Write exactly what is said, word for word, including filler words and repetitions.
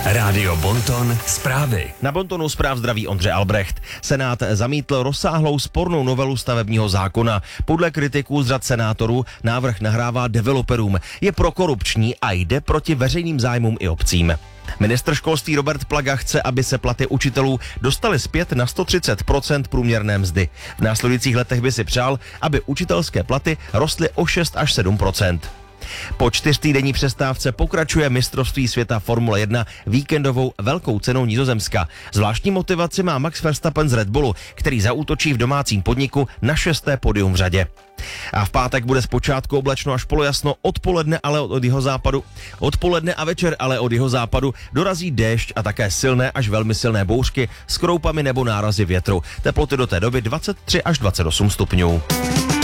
Rádio Bonton zprávy. Na Bontonu zpráv zdraví Ondřej Albrecht. Senát zamítl rozsáhlou spornou novelu stavebního zákona. Podle kritiků z řad senátorů návrh nahrává developerům. Je prokorupční a jde proti veřejným zájmům i obcím. Ministr školství Robert Plaga chce, aby se platy učitelů dostaly zpět na sto třicet procent průměrné mzdy. V následujících letech by si přál, aby učitelské platy rostly o šest až sedm procent. Po čtyřtýdenní přestávce pokračuje mistrovství světa Formule jedna víkendovou velkou cenou Nizozemska. Zvláštní motivaci má Max Verstappen z Red Bullu, který zaútočí v domácím podniku na šesté podium v řadě. A v pátek bude zpočátku oblačno až polojasno, odpoledne ale od jihozápadu. Odpoledne a večer ale od jihozápadu dorazí déšť a také silné až velmi silné bouřky s kroupami nebo nárazy větru. Teploty do té doby dvacet tři až dvacet osm stupňů.